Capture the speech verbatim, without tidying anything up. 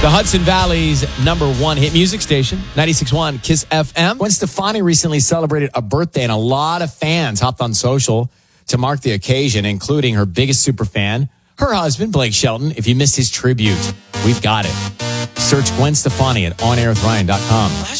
The Hudson Valley's number one hit music station, ninety-six point one Kiss F M. Gwen Stefani recently celebrated a birthday, and a lot of fans hopped on social to mark the occasion, including her biggest superfan, her husband, Blake Shelton. If you missed his tribute, we've got it. Search Gwen Stefani at on air with ryan dot com.